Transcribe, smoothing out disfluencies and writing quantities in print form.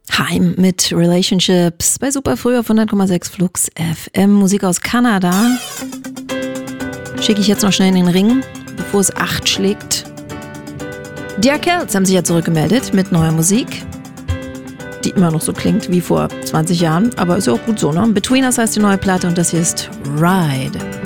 Heim mit Relationships bei Super früh auf 100,6 Flux FM. Musik aus Kanada. Schicke ich jetzt noch schnell in den Ring, bevor es 8 schlägt. Die Arkells haben sich ja zurückgemeldet mit neuer Musik, die immer noch so klingt wie vor 20 Jahren, aber ist ja auch gut so, ne? Between Us heißt die neue Platte und das hier ist Ride.